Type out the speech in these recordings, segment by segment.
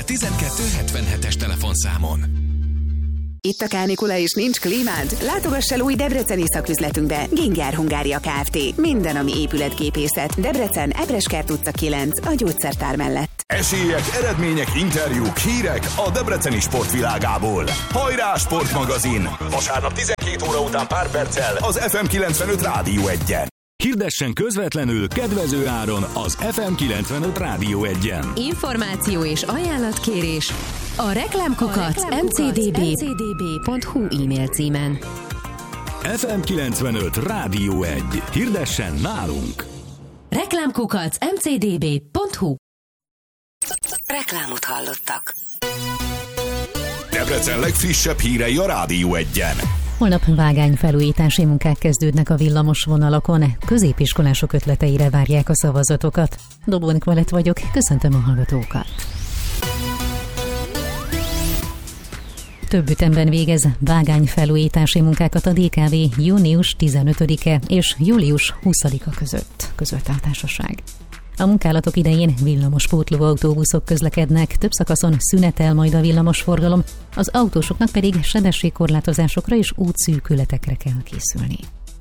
1277-es telefonszámon. Itt a kánikula és nincs klímád? Látogass el új debreceni szaküzletünkbe. Ginger Hungária Kft. Minden, ami épületgépészet. Debrecen, Ebreskert utca 9, a gyógyszertár mellett. Esélyek, eredmények, interjúk, hírek a debreceni sportvilágából. Hajrá Sportmagazin! Vasárnap 12 óra után pár perccel az FM 95 Rádió 1-en. Hirdessen közvetlenül kedvező áron az FM 95 Rádió 1-en. Információ és ajánlatkérés a reklámkukac mcdb.hu e-mail címen. FM 95 Rádió 1. Hirdessen nálunk! Reklámkukac mcdb.hu. Reklámot hallottak. Debrecen legfrissebb hírei a Rádió 1-en. Holnap vágányfelújítási munkák kezdődnek a villamos vonalakon. Középiskolások ötleteire várják a szavazatokat. Dobó Nikolett vagyok, köszöntöm a hallgatókat. Több ütemben végez vágányfelújítási munkákat a DKV június 15-e és július 20-a között, a társaság. A munkálatok idején villamospótló autóbuszok közlekednek, több szakaszon szünetel majd a villamosforgalom, az autósoknak pedig sebességkorlátozásokra és útszűkületekre kell készülni.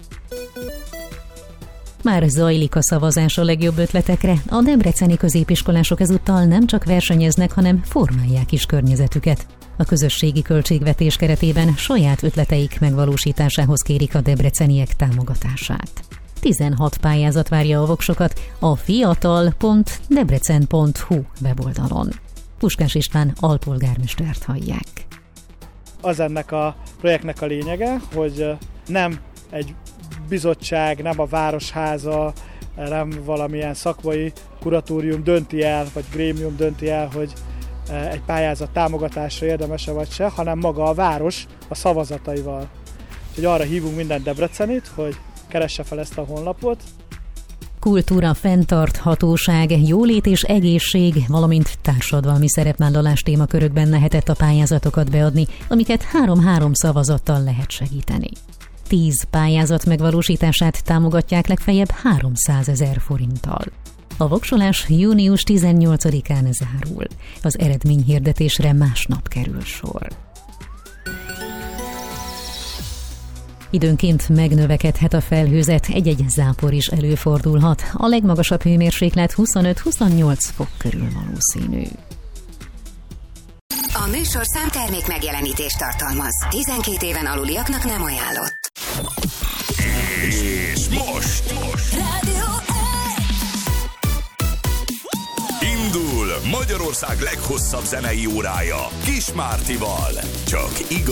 Már zajlik a szavazás a legjobb ötletekre. A debreceni középiskolások ezúttal nem csak versenyeznek, hanem formálják is környezetüket. A közösségi költségvetés keretében saját ötleteik megvalósításához kérik a debreceniek támogatását. 16 pályázat várja a voksokat a fiatal.debrecen.hu weboldalon. Puskás István alpolgármestert hallják. Az ennek a projektnek a lényege, hogy nem egy bizottság, nem a Városháza, nem valamilyen szakmai kuratórium dönti el, vagy grémium dönti el, hogy egy pályázat támogatásra érdemes-e vagy se, hanem maga a város a szavazataival. Úgyhogy arra hívunk minden debrecenit, hogy keresse fel ezt a honlapot. Kultúra, fenntarthatóság, jólét és egészség, valamint társadalmi szerepvállalás témakörökben lehetett a pályázatokat beadni, amiket 3-3 szavazattal lehet segíteni. 10 pályázat megvalósítását támogatják legfeljebb 300 000 forinttal. A voksolás június 18-án zárul. Az eredményhirdetésre másnap kerül sor. Időnként megnövekedhet a felhőzet, egy-egy zápor is előfordulhat. A legmagasabb hőmérséklet 25-28 fok körül valószínű. A műsorszám termék megjelenítést tartalmaz. 12 éven aluliaknak nem ajánlott. És most Rádió 1. indul Magyarország leghosszabb zenei órája Kis Mártival. Csak igazi